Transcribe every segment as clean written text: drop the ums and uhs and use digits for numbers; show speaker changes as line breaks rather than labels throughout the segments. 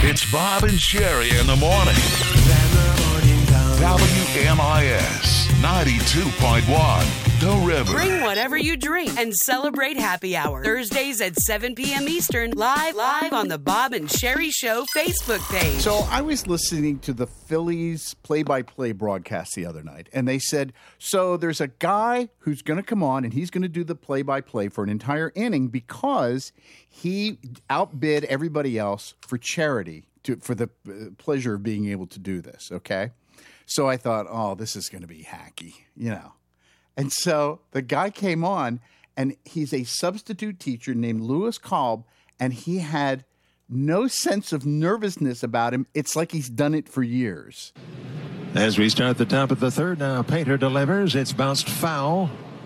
It's Bob and Sherry in the morning. WMIS 92.1. The River.
Bring whatever you drink and celebrate happy hour. Thursdays at 7 p.m. Eastern, live on the Bob and Sherry Show Facebook page.
So I was listening to the Phillies play-by-play broadcast the other night, and they said, so there's a guy who's going to come on, and he's going to do the play-by-play for an entire inning because he outbid everybody else for charity, for the pleasure of being able to do this, okay? So I thought, oh, this is going to be hacky, you know. And so the guy came on, and he's a substitute teacher named Lewis Kolb, and he had no sense of nervousness about him. It's like he's done it for years.
As we start the top of the third, now Painter delivers. It's bounced foul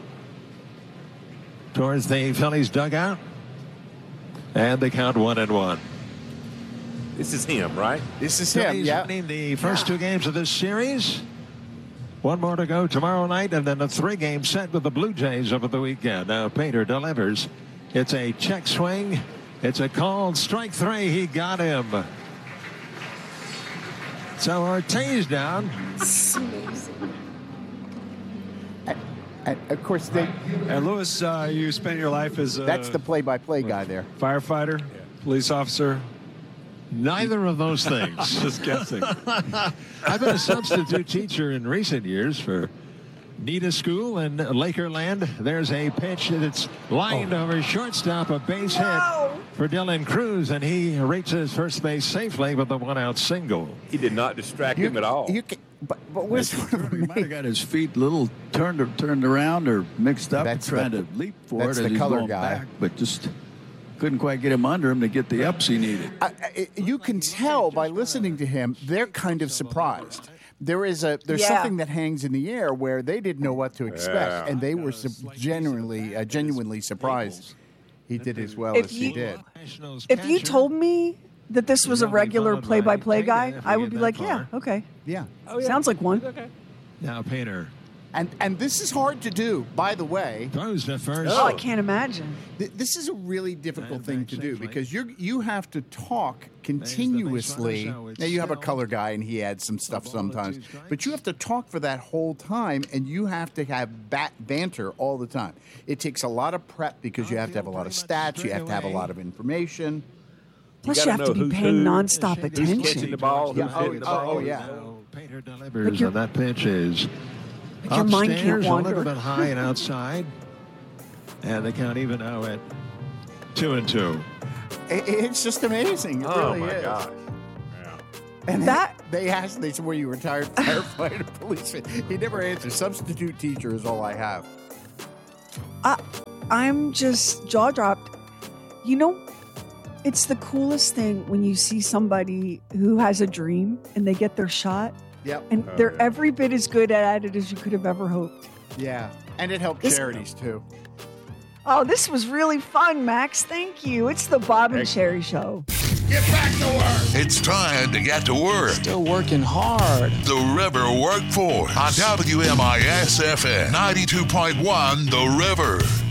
towards the Phillies dugout. And they count 1-1.
This is him, right?
This is him, yeah.
Winning the first two games of this series. One more to go tomorrow night, and then a 3-game set with the Blue Jays over the weekend. Now Painter delivers. It's a check swing. It's a called strike 3. He got him. So Ortiz down.
And of course,
And Lewis, you spent your life as
that's the play-by-play guy there.
Firefighter, police officer.
Neither of those things.
Just guessing.
I've been a substitute teacher in recent years for Nita School in Lakerland. There's a pitch that's lined over shortstop, a base hit for Dylan Cruz, and he reaches first base safely with a 1-out single.
He did not distract him at all.
But where's
He might have got his feet a little turned around or mixed up, trying to leap for it
that's
as
the
he's
color
going
guy.
back, but just couldn't quite get him under him to get the ups he needed.
You can tell by listening to him, they're kind of surprised. There's something that hangs in the air where they didn't know what to expect, and they were genuinely surprised he did as well as he did.
If you told me that this was a regular play-by-play guy, I would be like, yeah, okay.
Yeah.
Sounds like one.
Okay.
Now Painter.
And this is hard to do, by the way.
Throws to first.
Oh, I can't imagine.
This is a really difficult thing to do because you have to talk continuously. Now, you have a color guy, and he adds some stuff sometimes. But you have to talk for that whole time, and you have to have banter all the time. It takes a lot of prep because you have to have a lot of stats. You have to have a lot of information.
Plus, you have to be paying nonstop attention.
Who's catching the ball? Who's hitting the ball?
Yeah.
Painter delivers, and that pitch is
your mind can't
upstairs, a
wander.
little bit high and outside. And they count even now at 2-2.
It's just amazing. It really is.
Gosh.
And
That-
they said, were you retired firefighter, policeman? He never answered. Substitute teacher is all I have.
I'm just jaw-dropped. You know, it's the coolest thing when you see somebody who has a dream and they get their shot.
Yep.
And they're every bit as good at it as you could have ever hoped.
Yeah. And it helped charities, too.
Oh, this was really fun, Max. Thank you. It's the Bob and Sherry Show.
Get back to work. It's time to get to work.
Still working hard.
The River Workforce on WMIS FM 92.1 The River.